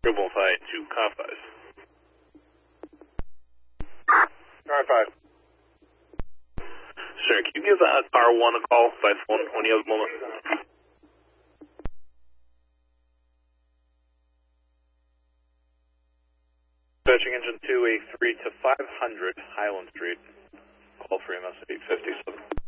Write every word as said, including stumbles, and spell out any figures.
Triple five two, car five. Car five. Sir, can you give uh, car one a call by phone when you have a moment? Searching engine two eight three to five hundred Highland Street. Call for E M S eight fifty-seven.